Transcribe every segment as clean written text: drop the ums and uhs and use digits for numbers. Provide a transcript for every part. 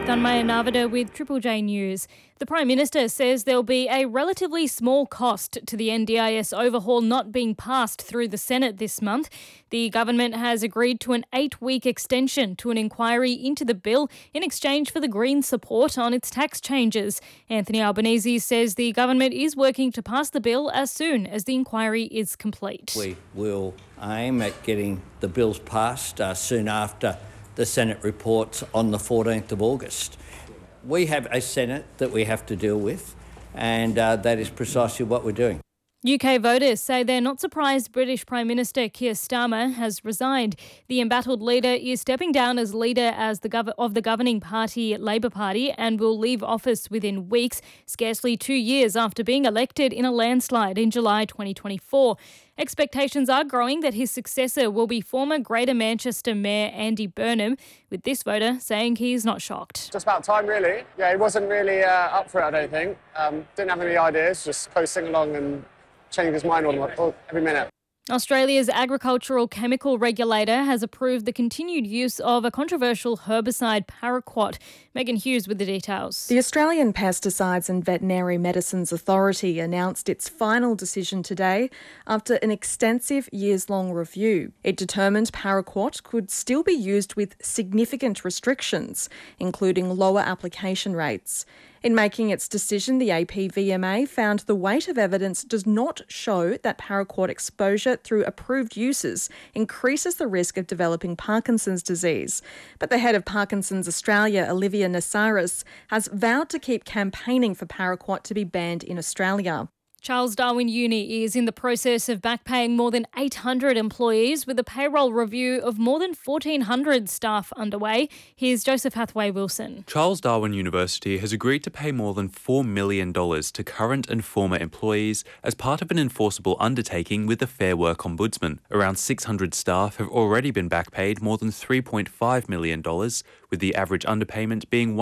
Tanmaya Narvada with Triple J News. The Prime Minister says there'll be a relatively small cost to the NDIS overhaul not being passed through the Senate this month. The government has agreed to an 8-week extension to an inquiry into the bill in exchange for the Greens' support on its tax changes. Anthony Albanese says the government is working to pass the bill as soon as the inquiry is complete. We will aim at getting the bills passed soon after the Senate reports on the 14th of August. We have a Senate that we have to deal with, and that is precisely what we're doing. UK voters say they're not surprised British Prime Minister Keir Starmer has resigned. The embattled leader is stepping down as leader of the governing party, Labor Party, and will leave office within weeks, scarcely 2 years after being elected in a landslide in July 2024. Expectations are growing that his successor will be former Greater Manchester Mayor Andy Burnham, with this voter saying he's not shocked. Just about time, really. Yeah, he wasn't really up for it, I don't think. Didn't have any ideas, just coasting along and changing his mind every minute. Australia's agricultural chemical regulator has approved the continued use of a controversial herbicide, paraquat. Megan Hughes with the details. The Australian Pesticides and Veterinary Medicines Authority announced its final decision today after an extensive years-long review. It determined paraquat could still be used with significant restrictions, including lower application rates. In making its decision, the APVMA found the weight of evidence does not show that paraquat exposure through approved uses increases the risk of developing Parkinson's disease. But the head of Parkinson's Australia, Olivia Nasaris, has vowed to keep campaigning for paraquat to be banned in Australia. Charles Darwin Uni is in the process of backpaying more than 800 employees with a payroll review of more than 1,400 staff underway. Here's Joseph Hathaway-Wilson. Charles Darwin University has agreed to pay more than $4 million to current and former employees as part of an enforceable undertaking with the Fair Work Ombudsman. Around 600 staff have already been backpaid more than $3.5 million, with the average underpayment being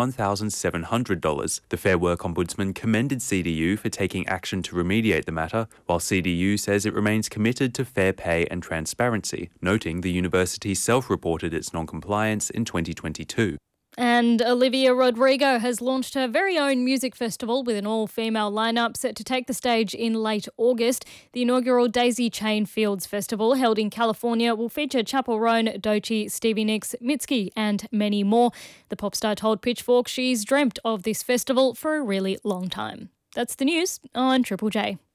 $1,700. The Fair Work Ombudsman commended CDU for taking action to remediate the matter, while CDU says it remains committed to fair pay and transparency, noting the university self-reported its non-compliance in 2022. And Olivia Rodrigo has launched her very own music festival with an all-female lineup set to take the stage in late August. The inaugural Daisy Chain Fields Festival, held in California, will feature Chappell Roan, Doechii, Stevie Nicks, Mitski and many more. The pop star told Pitchfork she's dreamt of this festival for a really long time. That's the news on Triple J.